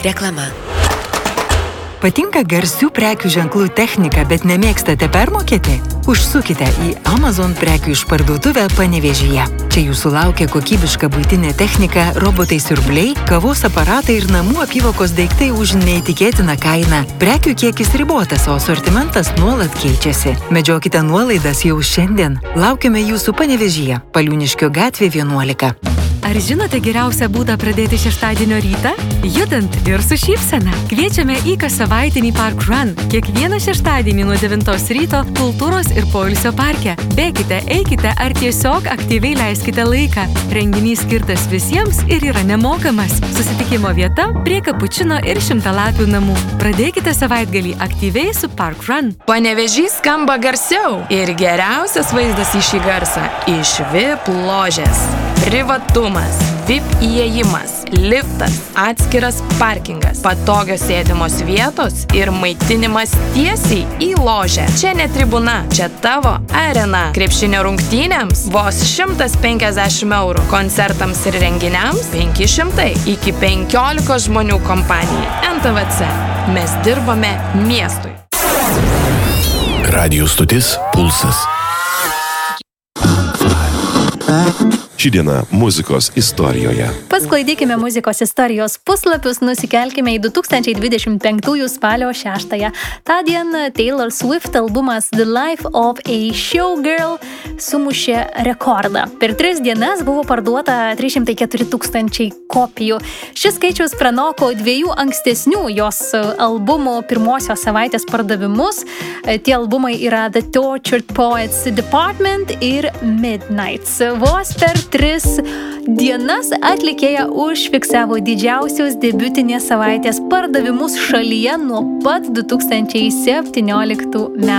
Reklama. Patinka garsių prekių ženklų technika, bet nemėgstate permokėti? Užsukite į Amazon prekių išparduotuvę Panevėžyje. Čia jūsų laukia kokybiška buitinė technika, robotai siurbliai, kavos aparatai ir namų apyvokos daiktai už neįtikėtiną kainą. Prekių kiekis ribotas, o asortimentas nuolat keičiasi. Medžiokite nuolaidas jau šiandien. Laukiame jūsų Panevėžyje, Paliūniškio gatvė 11. Ar žinote geriausią būdą pradėti šeštadienio rytą? Judant ir su šypsena. Kviečiame į kassavaitinį Park Run. Kiekvieną šeštadienį nuo 9 ryto kultūros ir poilsio parke. Bėkite, eikite ar tiesiog aktyviai leiskite laiką. Renginys skirtas visiems ir yra nemokamas. Susitikimo vieta prie Kapučino ir Šimtalapių namų. Pradėkite savaitgalį aktyviai su Park Run. Panevėžys skamba garsiau ir geriausias vaizdas į šį garsą iš VIP ložės. Privatumas, VIP įėjimas, liftas, atskiras parkingas, patogios sėdimos vietos ir maitinimas tiesiai į ložę. Čia ne tribuna, čia tavo arena. Krepšinio rungtynėms vos 150 €, koncertams ir renginiams 500 iki 15 žmonių kompanijai. NTVC. Mes dirbame miestui. Radijo stotis Pulsas. Ši diena muzikos istorijoje. Pasklaidykime muzikos istorijos puslapius, nusikelkime į 2025 spalio 6. Ta diena Taylor Swift albumas The Life of a Showgirl sumušė rekordą. Per 3 dienas buvo parduota 304 000 kopijų. Šis skaičius pranoko 2 ankstesnių jos albumų pirmosios savaitės pardavimus. Tie albumai yra The Tortured Poets Department ir Midnights. Vos per 3 dienas atlikėja užfiksavo didžiausios debiutinės savaitės pardavimus šalyje nuo pat 2017 metų.